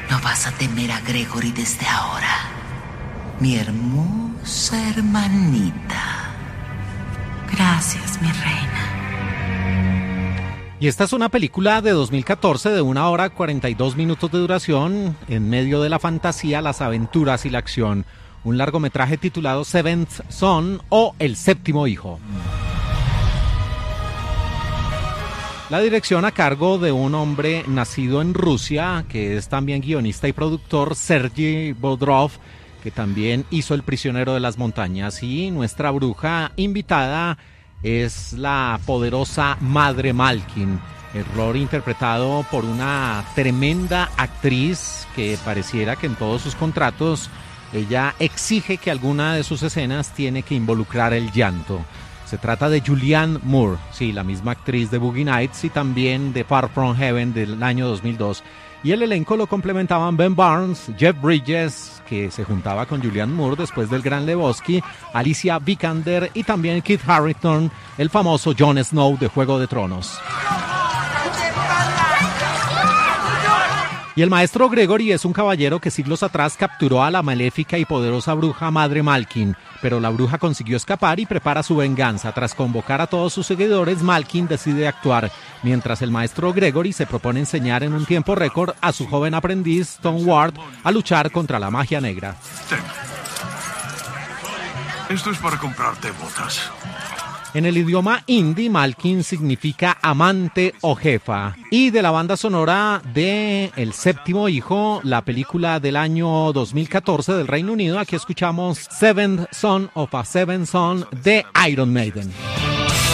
No vas a temer a Gregory desde ahora, mi hermosa hermanita. Gracias, mi reina. Y esta es una película de 2014 de 1 hora 42 minutos de duración, en medio de la fantasía, las aventuras y la acción. Un largometraje titulado Seventh Son o El Séptimo Hijo. La dirección a cargo de un hombre nacido en Rusia, que es también guionista y productor, Sergei Bodrov, que también hizo El prisionero de las montañas. Y nuestra bruja invitada es la poderosa Madre Malkin, el rol interpretado por una tremenda actriz que pareciera que en todos sus contratos ella exige que alguna de sus escenas tiene que involucrar el llanto. Se trata de Julianne Moore, sí, la misma actriz de Boogie Nights y también de Far From Heaven del año 2002. Y el elenco lo complementaban Ben Barnes, Jeff Bridges, que se juntaba con Julianne Moore después del Gran Lebowski, Alicia Vikander y también Kit Harington, el famoso Jon Snow de Juego de Tronos. Y el maestro Gregory es un caballero que siglos atrás capturó a la maléfica y poderosa bruja Madre Malkin, pero la bruja consiguió escapar y prepara su venganza. Tras convocar a todos sus seguidores, Malkin decide actuar, mientras el maestro Gregory se propone enseñar en un tiempo récord a su joven aprendiz, Tom Ward, a luchar contra la magia negra. Esto es para comprarte botas. En el idioma hindi, Malkin significa amante o jefa. Y de la banda sonora de El Séptimo Hijo, la película del año 2014 del Reino Unido, aquí escuchamos Seventh Son of a Seventh Son de Iron Maiden.